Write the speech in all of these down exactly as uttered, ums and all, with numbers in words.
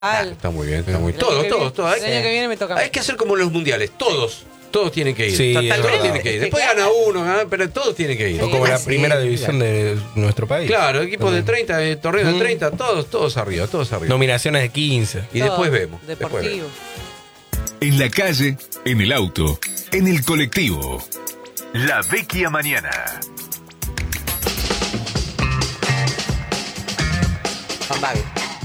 Ah, está muy bien, está muy bien. Todos, todos, todos. El año que viene me toca a mí. Hay que hacer como los mundiales, todos. Todos tienen que ir. Sí, Total, todos tienen que ir. Después gana uno, ¿no? Pero todos tienen que ir. O como la Sí, primera sí, división de nuestro país. Claro, equipos de treinta, de torneo de Mm. treinta, todos, todos arriba, todos arriba. Nominaciones de quince. Y Todo después vemos. Después Deportivo. vemos. En la calle, en el auto, en el colectivo. La Vecchia Mañana. Con Babi.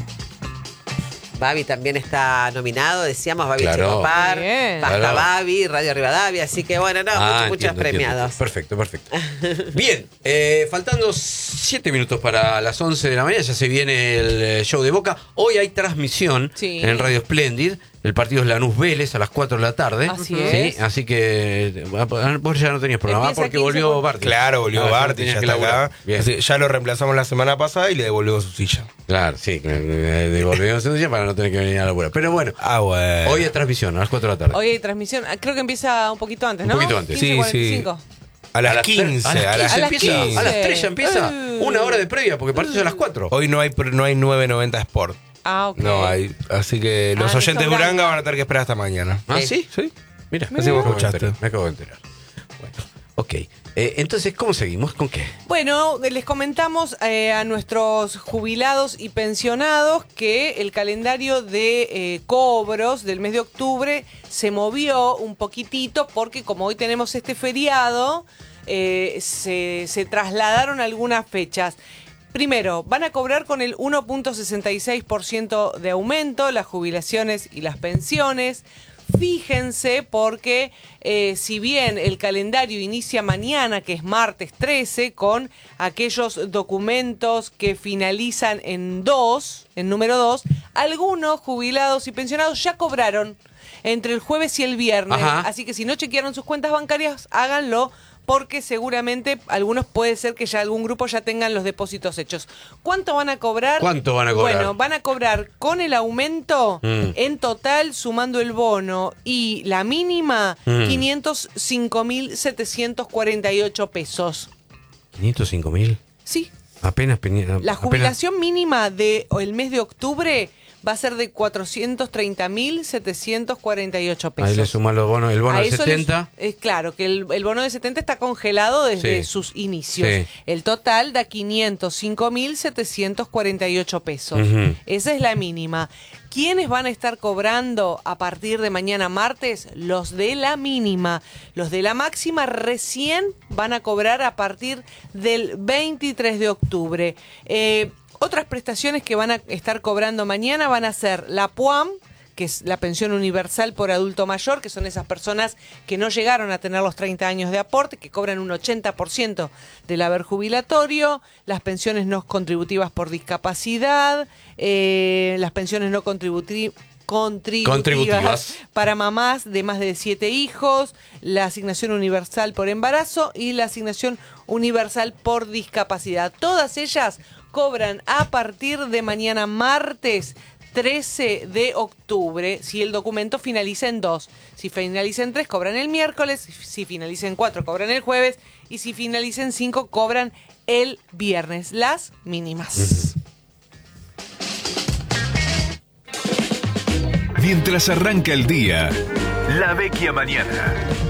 Babi también está nominado, decíamos, Babi Claro. Checopar, Muy bien. Basta Claro. Babi, Radio Rivadavia, así que bueno, no, Ah, muchos, muchos entiendo, premiados. entiendo. Perfecto, perfecto. Bien, eh, faltando siete minutos para las once de la mañana, ya se viene el eh, show de Boca. Hoy hay transmisión Sí. en Radio Splendid. El partido es Lanús Vélez a las cuatro de la tarde. Así ¿sí? es. Así que eh, vos ya no tenías programa Empieza porque quince volvió por- Barty. Claro, volvió Ah, Barty, tenías ya que está laburar. acá. Bien. Así, ya lo reemplazamos la semana pasada y le devolvemos su silla. Claro, sí, que, eh, devolvemos un día para no tener que venir a la laburar. Pero bueno, Ah, bueno. hoy hay transmisión a las cuatro de la tarde. Hoy hay transmisión. Ah, creo que empieza un poquito antes, Un ¿no? poquito antes. Sí, quince cuarenta y sí. cinco. A las tres- quince. a las a las quince las empieza, quince. a las tres ya empieza. Uh. Una hora de previa, porque el partido es a las cuatro. Hoy no hay, no hay nueve noventa Sport. Ah, ok. No hay. Así que los Ah, oyentes de Néstor Uranga van a tener que esperar hasta mañana. ¿Ah, Sí. sí? ¿Sí? Mira, Así vos me acabo de escuchaste. enterar, me acabo de enterar. Bueno, ok. Eh, entonces, ¿cómo seguimos? ¿Con qué? Bueno, les comentamos eh, a nuestros jubilados y pensionados que el calendario de eh, cobros del mes de octubre se movió un poquitito porque como hoy tenemos este feriado, eh, se, se trasladaron algunas fechas. Primero, van a cobrar con el uno punto sesenta y seis por ciento de aumento las jubilaciones y las pensiones. Fíjense porque eh, si bien el calendario inicia mañana, que es martes trece, con aquellos documentos que finalizan en dos, en número dos, algunos jubilados y pensionados ya cobraron entre el jueves y el viernes. Ajá. Así que si no chequearon sus cuentas bancarias, háganlo, porque seguramente algunos puede ser que ya algún grupo ya tengan los depósitos hechos. ¿Cuánto van a cobrar? ¿Cuánto van a cobrar? Bueno, van a cobrar con el aumento, Mm. en total, sumando el bono y la mínima, Mm. quinientos cinco mil setecientos cuarenta y ocho pesos. ¿quinientos cinco mil? Sí, Apenas. peni- la apenas- jubilación mínima del mes de octubre va a ser de cuatrocientos treinta mil setecientos cuarenta y ocho pesos. Ahí le suman los bonos. El bono A de eso setenta. les- es claro que el, el bono de setenta está congelado desde Sí. sus inicios. Sí. El total da quinientos cinco mil setecientos cuarenta y ocho pesos. Ujú. Esa es la mínima. ¿Quiénes van a estar cobrando a partir de mañana martes? Los de la mínima. Los de la máxima recién van a cobrar a partir del veintitrés de octubre. Eh, otras prestaciones que van a estar cobrando mañana van a ser la P U A M, que es la pensión universal por adulto mayor, que son esas personas que no llegaron a tener los treinta años de aporte, que cobran un ochenta por ciento del haber jubilatorio, las pensiones no contributivas por discapacidad, eh, las pensiones no contributivas Contributivas, Contributivas. para mamás de más de siete hijos, la asignación universal por embarazo y la asignación universal por discapacidad. Todas ellas cobran a partir de mañana martes trece de octubre, si el documento finaliza en dos. Si finaliza en tres, cobran el miércoles, si finaliza en cuatro, cobran el jueves, y si finaliza en cinco, cobran el viernes. Las mínimas. Mientras arranca el día, La Vecchia Mañana.